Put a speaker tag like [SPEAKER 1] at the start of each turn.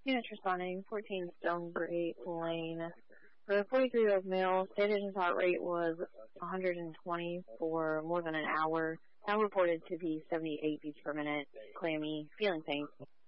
[SPEAKER 1] Units responding, 14 Stonegate Lane. For the 43-year-old male, stated his heart rate was 120 for more than an hour. Now reported to be 78 beats per minute. Clammy, feeling pain.